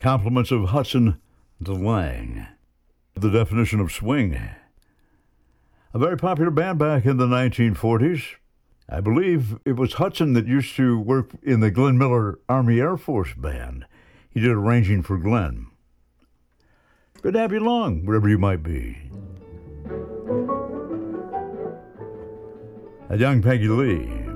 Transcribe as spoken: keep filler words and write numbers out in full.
Compliments of Hudson DeLange. The definition of swing. A very popular band back in the nineteen forties. I believe it was Hudson that used to work in the Glenn Miller Army Air Force Band. He did arranging for Glenn. Good to have you along, wherever you might be. A young Peggy Lee.